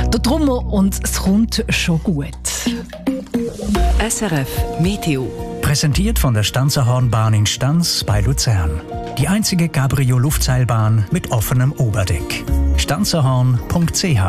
Der Trummer und es kommt schon gut. SRF Meteo. Präsentiert von der Stanzerhornbahn in Stanz bei Luzern. Die einzige Cabrio-Luftseilbahn mit offenem Oberdeck. stanzerhorn.ch.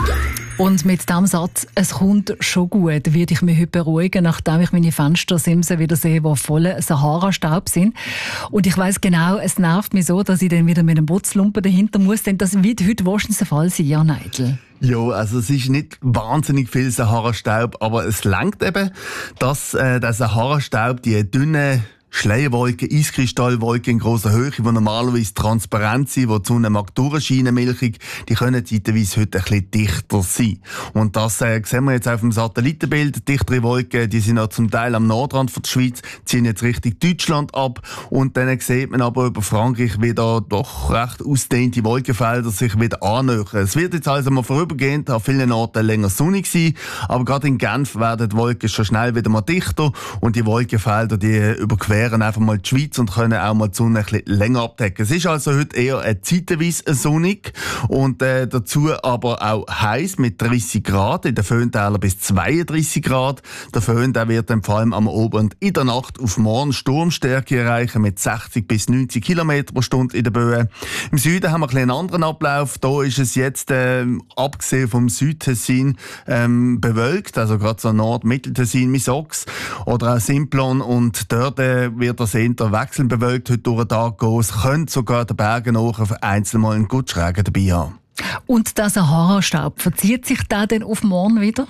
Und mit diesem Satz, es kommt schon gut, werde ich mich heute beruhigen, nachdem ich meine Fenstersimsen wieder sehe, die voller Sahara-Staub sind. Und ich weiss genau, es nervt mich so, dass ich dann wieder mit einem Putzlumpen dahinter muss, denn das wird heute wahrscheinlich der Fall sein, ja, Neidl? Ja, also es ist nicht wahnsinnig viel Sahara-Staub, aber es langt eben, dass der Sahara-Staub die dünnen Schleierwolken, Eiskristallwolken in grosser Höhe, die normalerweise transparent sind, wo die Sonne mag durchscheinen, milchig, die können zeitweise heute ein bisschen dichter sein. Und das sehen wir jetzt auf dem Satellitenbild. Dichtere Wolken, die sind auch zum Teil am Nordrand von der Schweiz, ziehen jetzt Richtung Deutschland ab. Und dann sieht man aber über Frankreich wieder doch recht ausgedehnte Wolkenfelder sich wieder annähern. Es wird jetzt also mal vorübergehend an vielen Orten länger sonnig sein, aber gerade in Genf werden die Wolken schon schnell wieder mal dichter und die Wolkenfelder, die überqueren einfach mal die Schweiz und können auch mal die Sonne ein bisschen länger abdecken. Es ist also heute eher zeitweise sonnig und dazu aber auch heiß mit 30 Grad, in den Föhntälern bis 32 Grad. Der Föhn der wird dann vor allem am Abend und in der Nacht auf morgen Sturmstärke erreichen mit 60 bis 90 km pro Stunde in der Böe. Im Süden haben wir einen anderen Ablauf. Da ist es jetzt, abgesehen vom Südtessin, bewölkt, also gerade so Nord-Mitteltessin, Misox oder auch Simplon, und dort wird das eher wechselnd bewölkt heute durch den Tag gehen. Es könnte sogar den Bergen hoch einzeln mal einen Gutschregen dabei haben. Und der Sahara-Staub, verzieht sich der denn auf morgen wieder?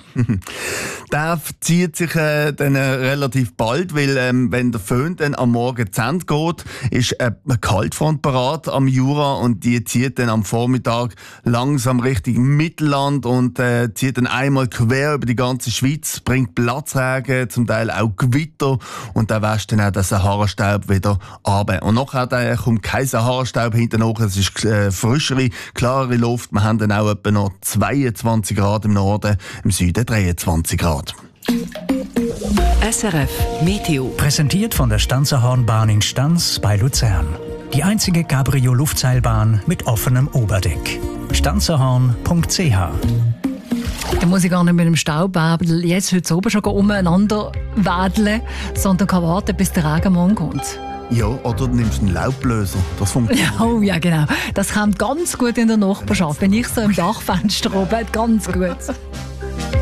Der verzieht sich dann relativ bald, weil wenn der Föhn dann am Morgen zu Ende geht, ist eine Kaltfront parat am Jura und die zieht dann am Vormittag langsam Richtung Mittelland und zieht dann einmal quer über die ganze Schweiz, bringt Platzregen, zum Teil auch Gewitter, und dann wäscht dann auch der Sahara-Staub wieder runter. Und nachher kommt kein Sahara-Staub hinterher, es ist frischere, klarere Luft. Wir haben dann auch etwa noch 22 Grad im Norden, im Süden 23 Grad. SRF Meteo. Präsentiert von der Stanzerhornbahn in Stanz bei Luzern. Die einzige Cabrio-Luftseilbahn mit offenem Oberdeck. stanzerhorn.ch. Da muss ich gar nicht mit dem Staubwedel jetzt heute oben schon umeinander wedeln, sondern kann warten, bis der Regen morgen kommt. Ja, oder du nimmst einen Laubbläser. Das funktioniert. Oh ja, genau. Das kommt ganz gut in der Nachbarschaft. Wenn ich so im Dachfenster oben, ganz gut.